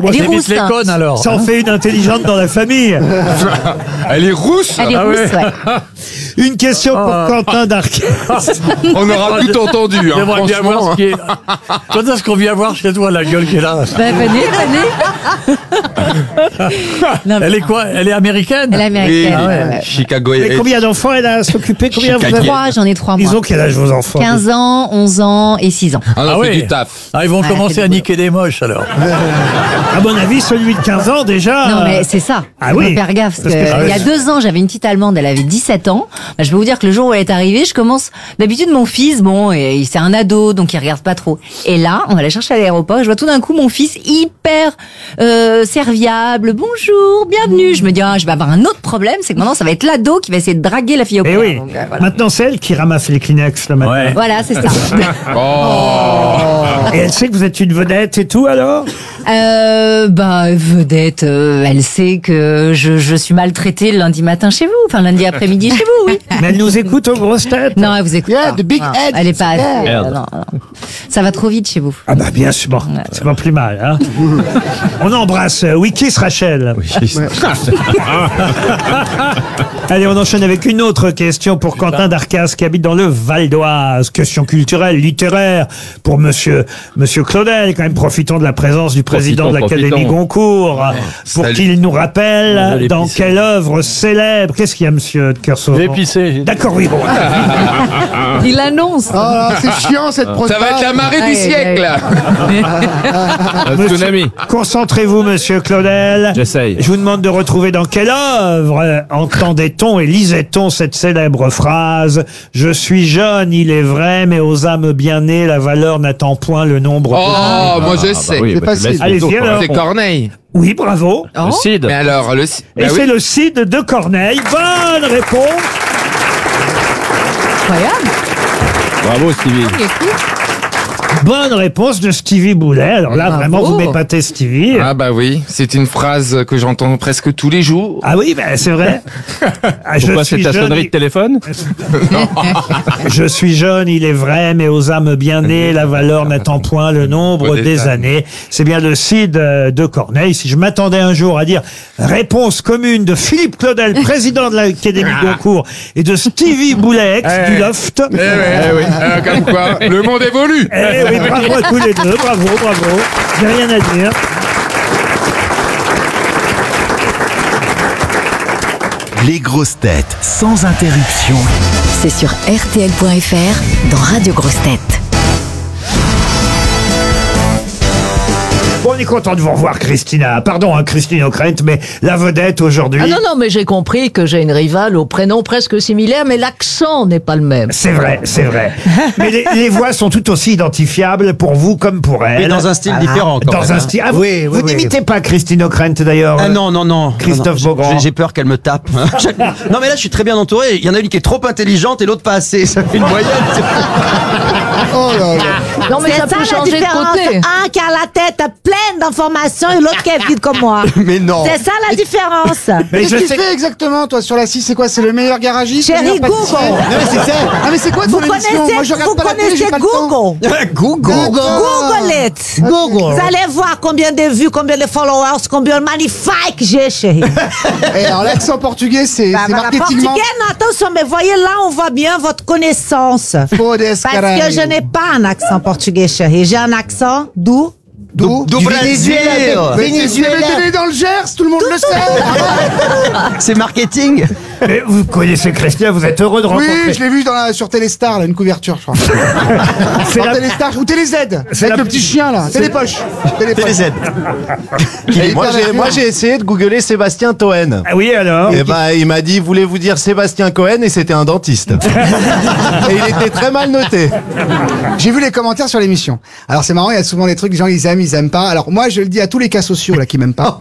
Elle est j'évite rousse. les connes alors. Ça en fait une intelligente dans la famille. Elle est rousse. Elle est rousse, ouais. Une question pour Quentin Darcas. On aura tout entendu. Hein, J'aimerais bien voir franchement. ce qui est. Quand est-ce qu'on vient voir chez toi la gueule qu'elle a? Venez. Non, mais Elle est quoi? Elle est américaine? elle est Oui, américaine. ouais. Chicago. Et combien d'enfants elle a à s'occuper? Combien vous avez? J'en ai 3 Ils mois. ont quel âge vos enfants? 15 ans, 11 ans et 6 ans. Ah non, Ah fait oui. du taf. Ah, ils vont Ouais, commencer c'est à du niquer des moches alors. À mon avis, celui de 15 ans déjà. Non, mais c'est ça. Ah Faut oui. faire gaffe. Parce que- Il y a 2 ans, j'avais une petite Allemande, elle avait 17 ans. Bah, je peux vous dire que le jour où elle est arrivée, je commence. D'habitude, mon fils, bon, et c'est un ado, donc il regarde pas trop. Et là, on va la chercher à l'aéroport, et je vois tout d'un coup mon fils hyper serviable. Bonjour, bienvenue. Je me dis, je vais avoir un autre problème, c'est que maintenant, ça va être l'ado qui va essayer de draguer la fille au Eh père. oui. Donc, voilà. Maintenant, c'est elle qui ramasse les Kleenex là maintenant. Ouais. Voilà, c'est ça. Et elle sait que vous êtes une vedette et tout alors? Vedette, elle sait que je suis maltraitée le lundi matin chez vous, enfin lundi après-midi chez vous, oui. Mais elle nous écoute aux grosses têtes. Non, elle vous écoute pas. the big Non, head, elle est pas assez. Merde. Non. Ça va trop vite chez vous. Ah bah bien sûr, bon, c'est pas plus mal. Hein. On embrasse Wikis Rachel. Allez, on enchaîne avec une autre question pour Quentin Darcas qui habite dans le Val d'Oise. Question culturelle, littéraire pour Monsieur Claudel. Quand même, profitons de la présence du président de l'Académie Profitons. Goncourt pour Salut. qu'il nous rappelle l'ai dans pissé. quelle œuvre célèbre. Qu'est-ce qu'il y a, Monsieur de Kersauzon? J'ai pissé. D'accord, oui, bon. Il annonce. Oh là, c'est chiant cette Ça va être la marée du Aïe, siècle. Un tsunami. Concentrez-vous, Monsieur Claudel. J'essaye. Je vous demande de retrouver dans quelle œuvre entendait-on et lisait-on cette célèbre phrase « Je suis jeune, il est vrai, mais aux âmes bien nées, la valeur n'attend point le nombre Oh, moi je sais. C'est facile. Allez-y, alors. C'est Corneille. Oui, bravo. Le Cid. Mais alors, le. Et Bah c'est oui. le Cid de Corneille. Bonne réponse. Incroyable. Bravo Stevie. Bonne réponse de Stevie Boulet. Alors là, vraiment, vous m'épatez, Stevie. Ah bah oui, c'est une phrase que j'entends presque tous les jours. Ah oui, ben c'est vrai. Ah, Pourquoi c'est ta sonnerie de téléphone? Je suis jeune, il est vrai, mais aux âmes bien nées, la valeur n'attend point le nombre des années. C'est bien le Cid de Corneille. Si je m'attendais un jour à dire réponse commune de Philippe Claudel, président de l'Académie Goncourt, et de Stevie Boulet, ex du Loft. Eh oui. Comme quoi, le monde évolue. Eh oui, bravo à tous les deux, bravo. J'ai rien à dire. Les grosses têtes sans interruption. C'est sur RTL.fr dans Radio Grosses Têtes. Bon, on est content de vous revoir, Christina. Pardon, Christine O'Krent, mais la vedette aujourd'hui. Ah non, mais j'ai compris que j'ai une rivale au prénom presque similaire, mais l'accent n'est pas le même. C'est vrai. Mais les voix sont tout aussi identifiables pour vous comme pour elle. Mais dans un style différent, quand Dans même, un hein. style. Oui, vous n'imitez pas Christine O'Krent d'ailleurs. Ah non. Christophe Non, Beaugrand. J'ai peur qu'elle me tape. Non mais là je suis très bien entouré. Il y en a une qui est trop intelligente et l'autre pas assez. Ça fait une moyenne. Oh là là. Non, mais ça peut changer de côté. Un qui a la tête pleine d'informations et l'autre qui est vide comme moi. Mais non. C'est ça la différence. Mais Qu'est-ce je que tu sais. fais exactement, toi, sur la 6? C'est quoi? C'est le meilleur garagiste? Chérie, le meilleur pâtissier? Google. Non, mais c'est ça. Ah, mais c'est quoi ton Vous émission? Moi, je connaissez, regarde vous pas la télé, j'ai connaissez pas le temps. Google. Google. Google it. Google. Vous allez voir combien de vues, combien de followers, combien de magnifiques j'ai, chérie. Et alors, l'accent portugais, c'est marketingement. Portugais, non, attention, mais voyez là, on voit bien votre connaissance. Fodes, Parce caralho. que je n'ai pas un accent portugais, chérie. J'ai un accent d'où? D'où? Du Brésil. Mais tu es dans le Gers, tout le monde le sait. C'est marketing. Mais vous connaissez Christina, vous êtes heureux de Oui, rencontrer. je l'ai vu sur Téléstar, là, une couverture, je crois. C'est Sur la- Téléstar, ou Télé Z, C'est avec la- le petit chien, là. Télépoche. Télé Z. Moi j'ai essayé de googler Sébastien Toen. Ah oui, alors. Et ben il m'a dit voulez-vous dire Sébastien Cohen et c'était un dentiste. Et il était très mal noté. J'ai vu les commentaires sur l'émission. Alors c'est marrant, il y a souvent des trucs, les gens ils aiment pas. Alors moi je le dis à tous les cas sociaux là qui m'aiment pas.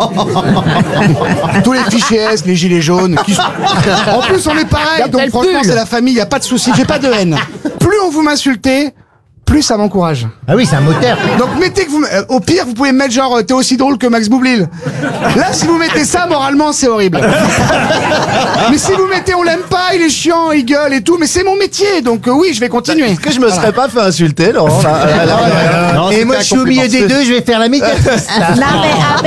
Tous les fichiers S, les gilets jaunes. En plus on est pareil, donc quel franchement pull. c'est la famille, il y a pas de souci, j'ai pas de haine. Plus on vous m'insultez, plus ça m'encourage. Ah oui, c'est un moteur. Donc mettez que vous, au pire vous pouvez mettre genre t'es aussi drôle que Max Boublil. Là si vous mettez ça moralement c'est horrible. Mais si vous mettez on l'aime pas, il est chiant, il gueule et tout, mais c'est mon métier donc oui je vais continuer. Est-ce que je me serais pas fait insulter, Laurent? Non, Et moi je suis au milieu des deux, je vais faire la médiatrice. Non, mais